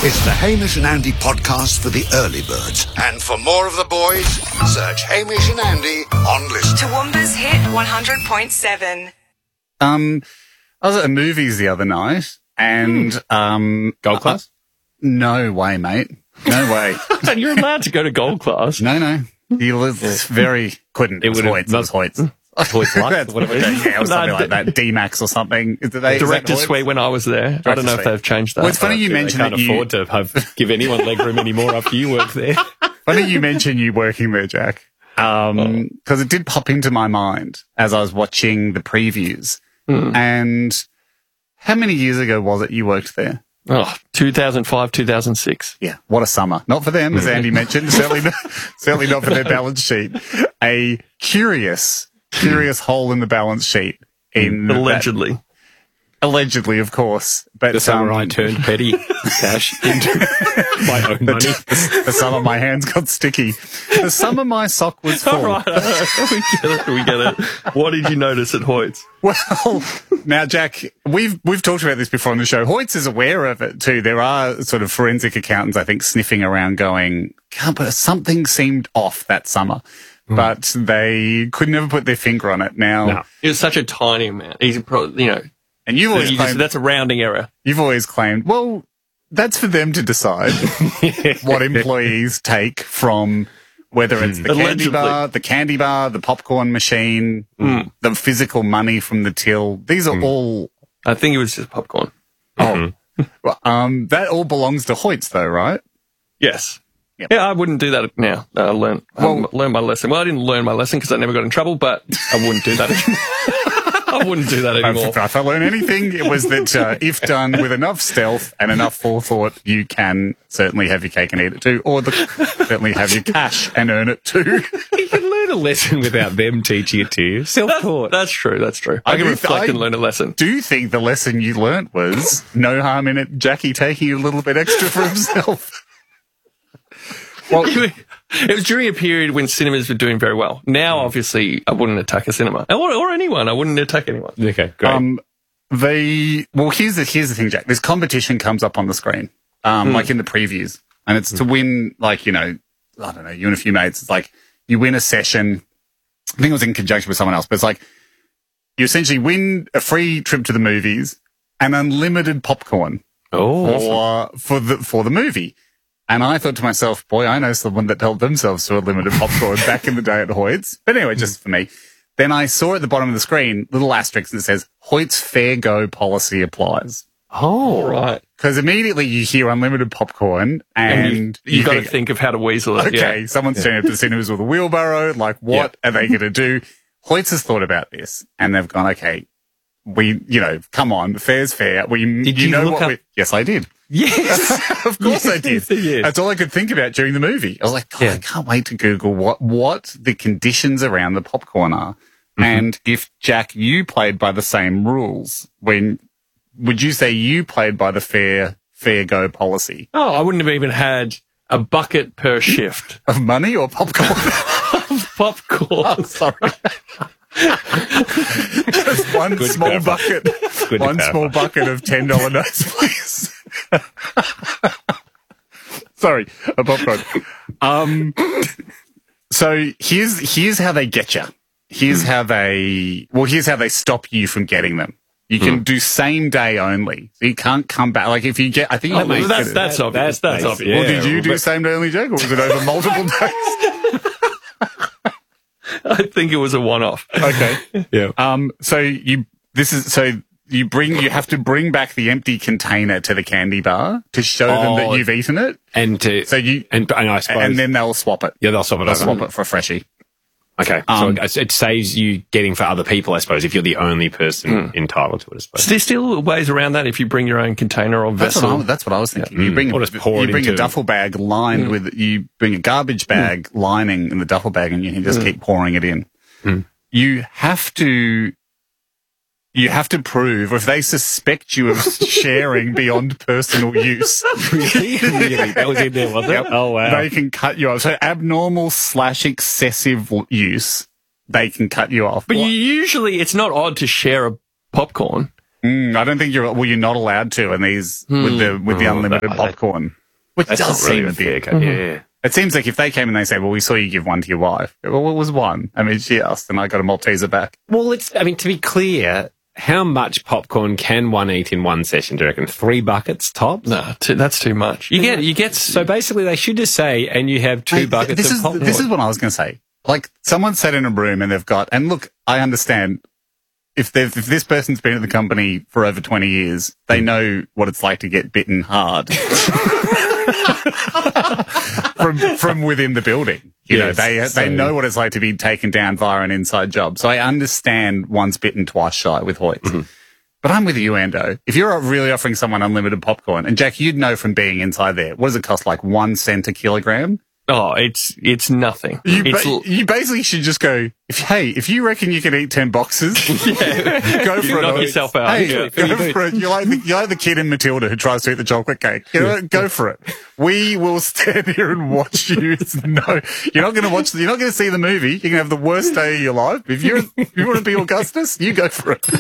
It's the Hamish and Andy podcast for the early birds. And for more of the boys, search Hamish and Andy on Listen. Toowoomba's Hit 100.7. I was at the movies the other night and Gold class? No way, mate. No way. And you're allowed to go to gold class. No. He was couldn't. It was Hoyts. It was Hoyts. Hoyts Lux, whatever it is. Yeah, it was something like that. D-Max or something. Director's Suite when I was there. I don't know if they've changed that. Well, it's funny you mentioned that you can't afford to give anyone legroom anymore after you work there. Funny you mentioned you working there, Jack. Because it did pop into my mind as I was watching the previews. And how many years ago was it you worked there? 2005, 2006. Yeah, what a summer. Not for them, as Andy mentioned. Certainly not for their balance sheet. A curious hole in the balance sheet. Allegedly. Allegedly, of course. But The summer I turned petty cash into my own money. The summer my hands got sticky. The summer my sock was full. All right. We get it. What did you notice at Hoyts? Well, now, Jack, we've talked about this before on the show. Hoyts is aware of it too. There are sort of forensic accountants, I think, sniffing around going, but something seemed off that summer. But they could never put their finger on it. Now, It was such a tiny amount. He's probably, and you've always claimed, that's a rounding error. You've always claimed, well, that's for them to decide what employees take from whether it's the candy bar, the popcorn machine, the physical money from the till. These are all. I think it was just popcorn. Well, that all belongs to Hoyts, though, right? Yes. Yep. Yeah, I wouldn't do that now. I learned my lesson. Well, I didn't learn my lesson because I never got in trouble, but I wouldn't do that anymore. I wouldn't do that anymore. If I learned anything, it was that if done with enough stealth and enough forethought, you can certainly have your cake and eat it too, or certainly have your cash and earn it too. You can learn a lesson without them teaching it to you. Self-taught. That's true. I can reflect and learn a lesson. Do you think the lesson you learnt was no harm in it, Jackie taking a little bit extra for himself? Well, it was during a period when cinemas were doing very well. Now, obviously, I wouldn't attack a cinema or anyone. I wouldn't attack anyone. Okay, great. Here's the thing, Jack. This competition comes up on the screen, like in the previews, and it's to win, I don't know, you and a few mates. It's like you win a session. I think it was in conjunction with someone else, but it's like you essentially win a free trip to the movies and unlimited popcorn. For the movie. And I thought to myself, boy, I know someone that held themselves to a limited popcorn back in the day at Hoyts. But anyway, just for me. Then I saw at the bottom of the screen, little asterisk that says, Hoyts Fair Go policy applies. Oh, right. Because immediately you hear unlimited popcorn and you got to think of how to weasel it. Okay, someone's turning up to the cinemas with a wheelbarrow. Like, what are they going to do? Hoyts has thought about this and they've gone, okay, come on, fair's fair. Did you know look up? Yes, I did. Yes. Of course I did. Yes. That's all I could think about during the movie. I was like, I can't wait to Google what the conditions around the popcorn are. And if, Jack, you played by the same rules, would you say you played by the fair go policy? Oh, I wouldn't have even had a bucket per shift. Of money or popcorn? Popcorn. Oh, sorry. Just one small bucket. Small bucket of $10 notes, please. Sorry, a popcorn. So here's how they get you. Here's how they stop you from getting them. You can do same day only. So you can't come back. Like if you get, I think that's obvious. That's obvious. Well, did you do same day only, Jack, or was it over multiple days? I think it was a one-off. Okay. Yeah. So you have to bring back the empty container to the candy bar to show them that you've eaten it. And I suppose. And then they'll swap it. Yeah, they'll swap it. They'll swap it for a freshie. Okay. So it saves you getting for other people, I suppose, if you're the only person entitled to it, I suppose. So there's still ways around that if you bring your own container or vessel. That's what I was thinking. You bring a duffel bag lined with, you bring a garbage bag lining in the duffel bag and you can just keep pouring it in. You have to prove, or if they suspect you of sharing beyond personal use. Really? That was in there, wasn't it? Oh, wow. They can cut you off. So abnormal/excessive use, they can cut you off. But usually it's not odd to share a popcorn. I don't think you're not allowed to, and these with the unlimited popcorn, which That's does not really seem a fair big. code. Yeah. It seems like if they came and they said, "Well, we saw you give one to your wife." Well, what was one? I mean, she asked, and I got a Malteser back. Well, to be clear, how much popcorn can one eat in one session? Do you reckon 3 buckets tops? No, that's too much. You get So basically, they should just say, and you have 2 buckets of popcorn. This is what I was going to say. Like, someone sat in a room and they've got, and look, I understand if this person's been at the company for over 20 years, they know what it's like to get bitten hard from within the building. You know, they know what it's like to be taken down via an inside job. So I understand once bitten, twice shy with Hoyts. Mm-hmm. But I'm with you, Ando. If you're really offering someone unlimited popcorn, and Jack, you'd know from being inside there, what does it cost? Like 1 cent a kilogram? Oh, it's nothing. You basically should just go, if you reckon you can eat 10 boxes, go for it. Knock yourself out. Hey, go for it. You're like the kid in Matilda who tries to eat the chocolate cake. You know, go for it. We will stand here and watch you. No, you're not going to see the movie. You're going to have the worst day of your life. If you want to be Augustus, you go for it.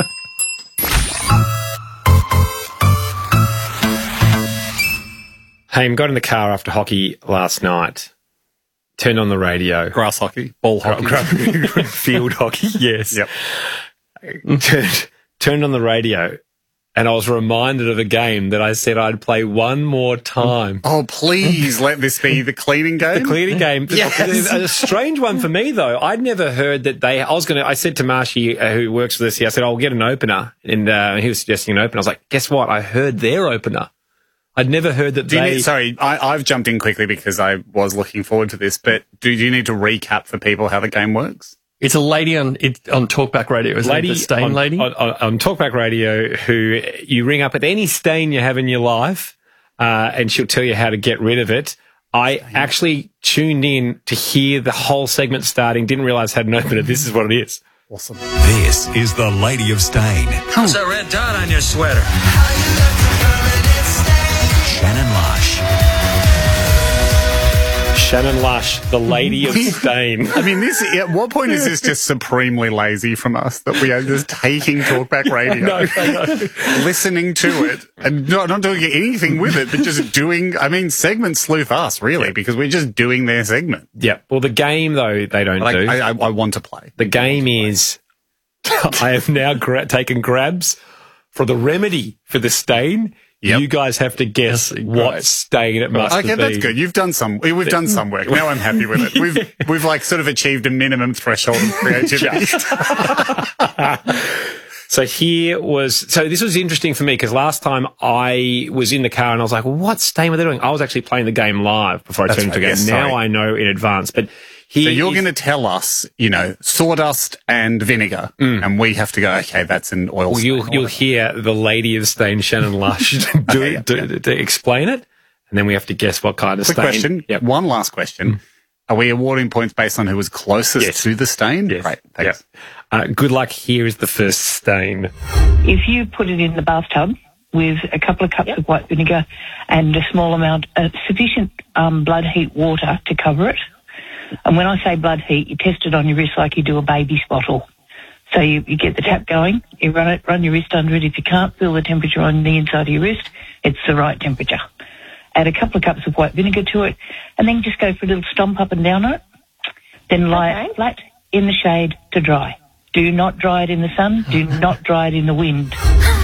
Hey, I got in the car after hockey last night, turned on the radio. Grass hockey, ball hockey. Field hockey, yes. Yep. Turned on the radio, and I was reminded of a game that I said I'd play one more time. Oh, please let this be the cleaning game. The cleaning game. Yes. A strange one for me, though. I'd never heard that I said to Marshy, who works for this here, I said, I'll get an opener. And he was suggesting an opener. I was like, guess what? I heard their opener. I'd never heard that I've jumped in quickly because I was looking forward to this, but do you need to recap for people how the game works? It's a lady on Talkback Radio. Is lady, the stain lady? On Talkback Radio, who you ring up at any stain you have in your life, and she'll tell you how to get rid of it. I actually tuned in to hear the whole segment starting, didn't realise I had an opener. This is what it is. Awesome. This is the Lady of Stain. What's that red dot on your sweater? Shannon Lush. Shannon Lush, the Lady of Stain. I mean, at what point is this just supremely lazy from us that we are just taking Talkback Radio, listening to it, and not doing anything with it, but just doing, segments sleuth us, really, because we're just doing their segment. Yeah. Well, the game, though, they don't do. I want to play. The game is, I have now taken grabs for the remedy for the stain. Yep. You guys have to guess what stain it must have been. Okay, that's good. We've done some work. Now I'm happy with it. We've like sort of achieved a minimum threshold of creativity. So this was interesting for me because last time I was in the car and I was like, well, what stain were they doing? I was actually playing the game live before I turned to the game. Yes, now I know in advance, but so you're going to tell us, sawdust and vinegar, and we have to go, okay, that's an oil stain. You'll hear the Lady of Stain, Shannon Lush, to explain it, and then we have to guess what kind of stain. Question. Yep. One last question. Are we awarding points based on who was closest to the stain? Yes. Great, thanks. Yep. Good luck. Here is the first stain. If you put it in the bathtub with a couple of cups of white vinegar and a small amount of sufficient blood heat water to cover it, and when I say blood heat, you test it on your wrist like you do a baby's bottle. So you get the tap going, you run your wrist under it. If you can't feel the temperature on the inside of your wrist, it's the right temperature. Add a couple of cups of white vinegar to it, and then just go for a little stomp up and down on it. Then lie it flat in the shade to dry. Do not dry it in the sun. Do not dry it in the wind.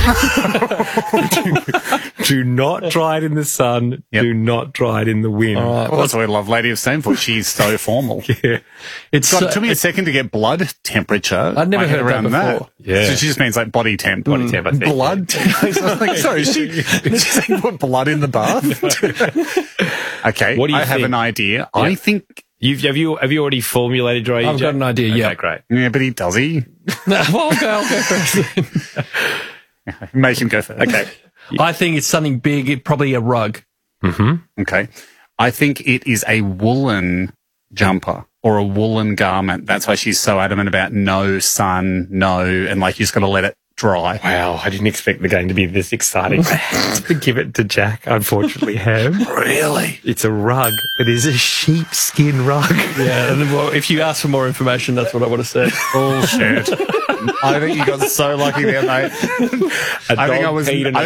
Do not dry it in the sun. Yep. Do not dry it in the wind. All right. Well, that's what we love Lady of Stain for. She's so formal. Yeah. It took me a second to get blood temperature. I'd never heard around that before. Yeah. So she just means like body temp. Body temp, I think. Blood temp. I was like, sorry, did she put blood in the bath? Okay. What do you think? have an idea. Yeah. I think... Have you already formulated your idea? I've got an idea, okay, great. Yeah, but does he? No, well, I'll go first. Make him go first. Okay. I think it's something big, probably a rug. Mm-hmm. Okay. I think it is a woolen jumper or a woolen garment. That's why she's so adamant about no sun, and like you just got to let it dry. Wow, I didn't expect the game to be this exciting. I have to give it to Jack, unfortunately, Ham. Really? It's a rug. It is a sheepskin rug. Yeah, and well, if you ask for more information, that's what I would have said. Bullshit. I think you got so lucky there, mate. I think I was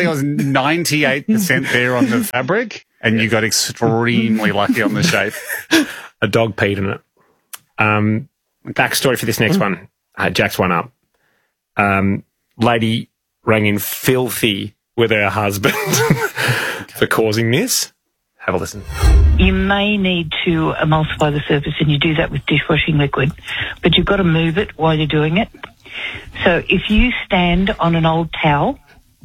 98% there on the fabric, and you got extremely lucky on the shape. A dog peed in it. Backstory for this next one. Jack's one up. Lady rang in filthy with her husband for causing this. Have a listen. You may need to emulsify the surface, and you do that with dishwashing liquid, but you've got to move it while you're doing it. So if you stand on an old towel,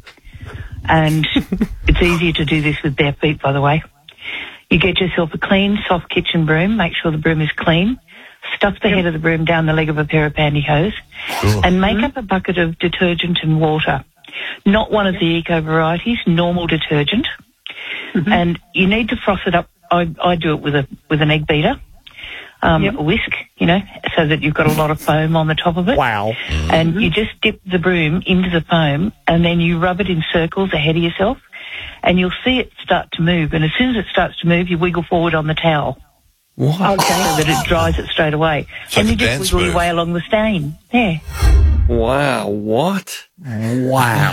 and it's easier to do this with bare feet, by the way, you get yourself a clean, soft kitchen broom, make sure the broom is clean, stuff the head of the broom down the leg of a pair of pantyhose, and make up a bucket of detergent and water. Not one of the eco varieties, normal detergent. And you need to froth it up. I do it with an egg beater, a whisk, so that you've got a lot of foam on the top of it. Wow. And you just dip the broom into the foam, and then you rub it in circles ahead of yourself, and you'll see it start to move. And as soon as it starts to move, you wiggle forward on the towel. What? Okay. So that it dries it straight away. So and you the just dance wiggle your move. way along the stain. Yeah. Wow, what? Wow.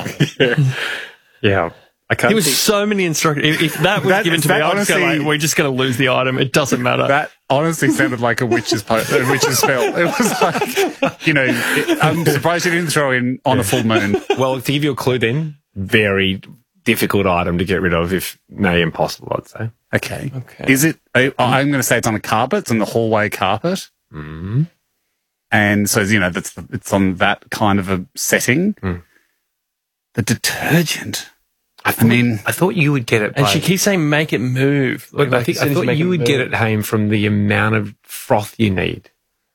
Yeah. I can't There was think- so many instructions. If that was given to me, I'd just go honestly- like, we're just going to lose the item. It doesn't matter. That honestly sounded like a witch's spell. It was like, I'm surprised you didn't throw in on a full moon. Well, to give you a clue then, very difficult item to get rid of, if no, impossible, I'd say. Okay. Is it, I'm going to say it's on a carpet. It's on the hallway carpet. Mm-hmm. And so, it's on that kind of a setting. The detergent. I thought you would get it And by... she keeps saying, make it move. Look, I thought you would get it, Haim, from the amount of froth you need.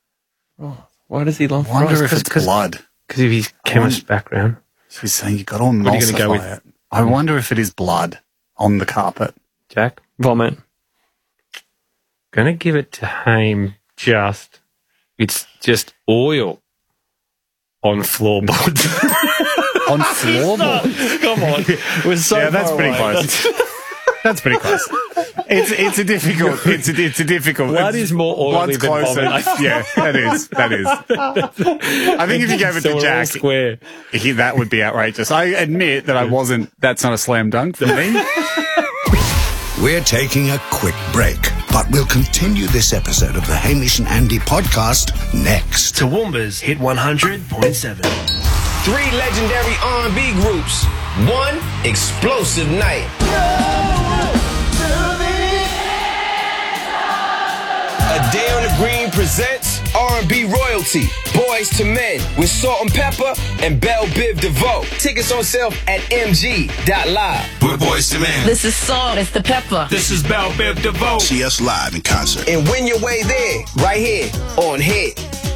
Why does he love I wonder frost? if it's blood. Because of his chemist background. She's saying you've got to are you gonna emulsify go with? it. I wonder if it is blood on the carpet. Jack? Vomit. Gonna give it to Haim it's just oil on floorboards. On floorboards. Come on. We're so Yeah, that's far pretty away. close. That's pretty close. It's a difficult. It's a difficult. Blood is more oily Blood's than closer. vomit. Yeah, that is. I think if you gave it So to we're all Jack, square. that would be outrageous. I admit that I wasn't. That's not a slam dunk for me. We're taking a quick break, but we'll continue this episode of the Hamish and Andy podcast next. Toowoomba's Hit 100.7. 3 legendary R&B groups. 1 explosive night. A Day on the Green presents R&B royalty. Boys to Men with Salt and Pepper and Belle Biv DeVoe. Tickets on sale at mg.live. We're Boys to Men. This is Salt, it's the Pepper. This is Belle Biv DeVoe. See us live in concert. And win your way there, right here on Hit.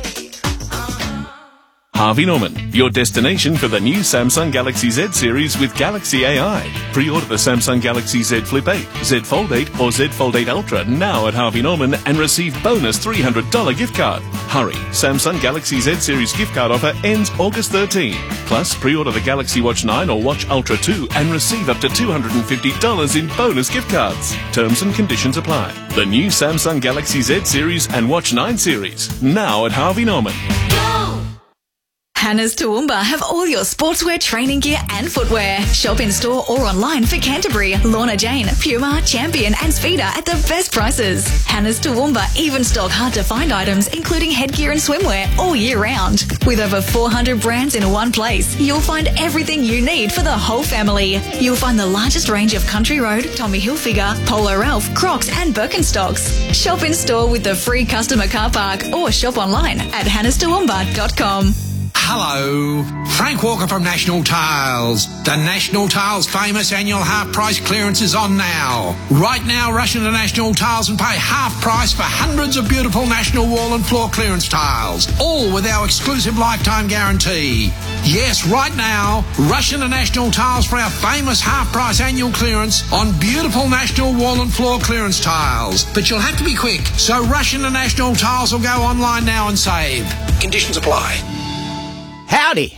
Harvey Norman, your destination for the new Samsung Galaxy Z series with Galaxy AI. Pre-order the Samsung Galaxy Z Flip 8, Z Fold 8 or Z Fold 8 Ultra now at Harvey Norman and receive bonus $300 gift card. Hurry, Samsung Galaxy Z series gift card offer ends August 13. Plus, pre-order the Galaxy Watch 9 or Watch Ultra 2 and receive up to $250 in bonus gift cards. Terms and conditions apply. The new Samsung Galaxy Z series and Watch 9 series now at Harvey Norman. Hannah's Toowoomba have all your sportswear, training gear and footwear. Shop in store or online for Canterbury, Lorna Jane, Puma, Champion and Speeder at the best prices. Hannah's Toowoomba even stock hard to find items including headgear and swimwear all year round. With over 400 brands in one place, you'll find everything you need for the whole family. You'll find the largest range of Country Road, Tommy Hilfiger, Polo Ralph, Crocs and Birkenstocks. Shop in store with the free customer car park or shop online at hannahstoowoomba.com. Hello, Frank Walker from National Tiles. The National Tiles famous annual half price clearance is on now. Right now, rush into National Tiles and pay half price for hundreds of beautiful National wall and floor clearance tiles, all with our exclusive lifetime guarantee. Yes, right now, rush into National Tiles for our famous half price annual clearance on beautiful National wall and floor clearance tiles. But you'll have to be quick, so rush into National Tiles or go online now and save. Conditions apply. Howdy,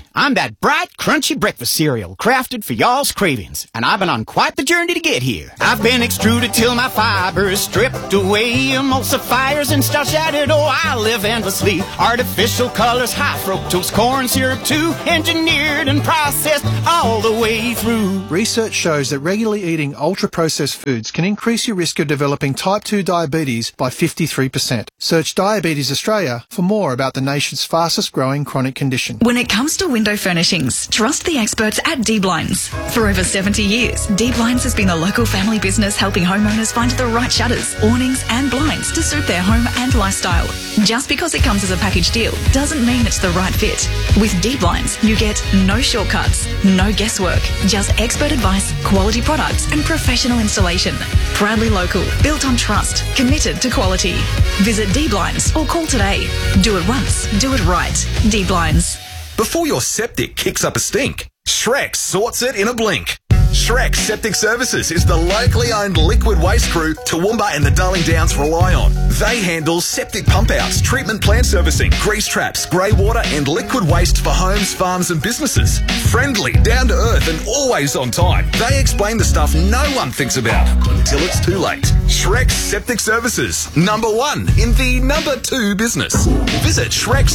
I'm that bright, crunchy breakfast cereal crafted for y'all's cravings, and I've been on quite the journey to get here. I've been extruded till my fibers stripped away, emulsifiers and starch added. Oh, I live endlessly. Artificial colors, high fructose corn syrup too, engineered and processed all the way through. Research shows that regularly eating ultra-processed foods can increase your risk of developing type 2 diabetes by 53%. Search Diabetes Australia for more about the nation's fastest growing chronic condition. When it comes to window furnishings, trust the experts at D-Blinds. For over 70 years, D-Blinds has been the local family business helping homeowners find the right shutters, awnings and blinds to suit their home and lifestyle. Just because it comes as a package deal doesn't mean it's the right fit. With D-Blinds, you get no shortcuts, no guesswork, just expert advice, quality products and professional installation. Proudly local, built on trust, committed to quality. Visit D-Blinds or call today. Do it once, do it right. D-Blinds. Before your septic kicks up a stink, Shrek sorts it in a blink. Shrek Septic Services is the locally owned liquid waste crew Toowoomba and the Darling Downs rely on. They handle septic pump outs, treatment plant servicing, grease traps, grey water and liquid waste for homes, farms and businesses. Friendly, down to earth and always on time. They explain the stuff no one thinks about until it's too late. Shrek Septic Services, number 1 in the number 2 business. Visit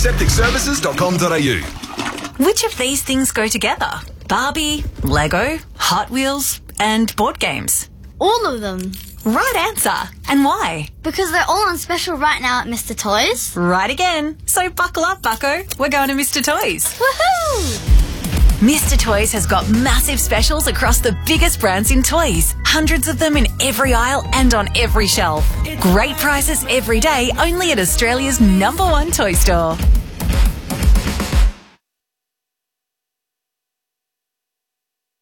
shreksepticservices.com.au. Which of these things go together? Barbie, Lego, Hot Wheels, and board games? All of them. Right answer. And why? Because they're all on special right now at Mr. Toys. Right again. So buckle up, bucko. We're going to Mr. Toys. Woohoo! Mr. Toys has got massive specials across the biggest brands in toys. Hundreds of them in every aisle and on every shelf. Great prices every day, only at Australia's number 1 toy store.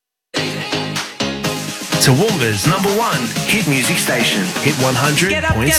Toowoomba's number 1 hit music station, Hit 100.7.